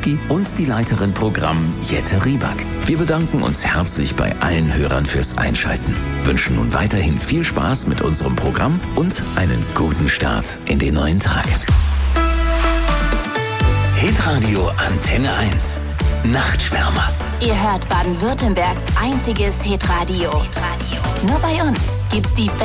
Witkowski und die Leiterin Programm Jette Rieback. Wir bedanken uns herzlich bei allen Hörern fürs Einschalten, wünschen nun weiterhin viel Spaß mit unserem Programm und einen guten Start in den neuen Tag. Hitradio Antenne 1. Nachtschwärmer. Ihr hört Baden-Württembergs einziges Hitradio. Nur bei uns gibt's die